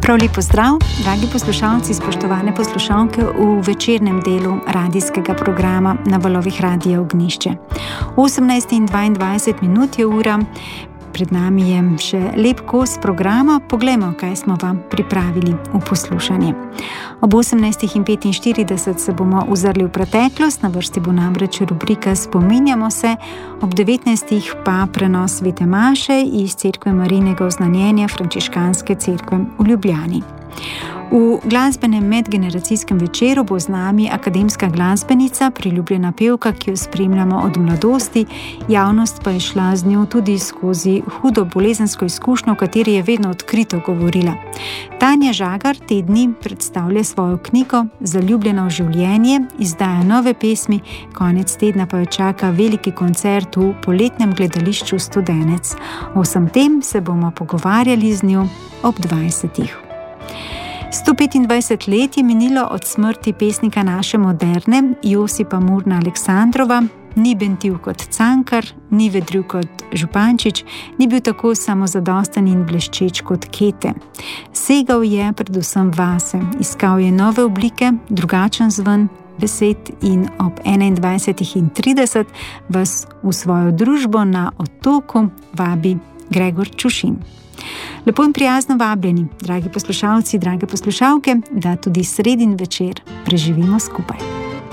Prav lep pozdrav, dragi poslušalci, spoštovane poslušalke v večernem delu radijskega programa na valovih Radia Ognjišče. 18:22 je ura, pred nami je še lep kos programa. Poglejmo, kaj smo vam pripravili v poslušanje. Ob 18:45 se bomo ozrli v preteklost, na vrsti bo namreč rubrika Spominjamo se, ob 19. pa prenos svete maše iz Cerkve Marijinega oznanjenja Frančiškanske cerkve v Ljubljani. V glasbenem medgeneracijskem večeru bo z nami akademska glasbenica, priljubljena pevka, ki jo spremljamo od mladosti, javnost pa je šla z njo tudi skozi hudo bolezensko izkušnjo, o kateri je vedno odkrito govorila. Tanja Žagar te dni predstavlja svojo knjigo Zaljubljena v življenje, izdaja nove pesmi, konec tedna pa jo čaka veliki koncert v poletnem gledališču Studenec. O vsem tem se bomo pogovarjali z njo ob 20. 125 let je minilo od smrti pesnika naše moderne, Josipa Murna Aleksandrova. Ni bentil kot Cankar, ni vedril kot Župančič, ni bil tako samozadosten in bleščeč kot Kete. Segal je predvsem vase, iskal je nove oblike, drugačen zven besed in ob 21:30 vas v svojo družbo na Otoku vabi Gregor Čušin. Lepo in prijazno vabljeni, dragi poslušalci, drage poslušalke, da tudi sredin večer preživimo skupaj.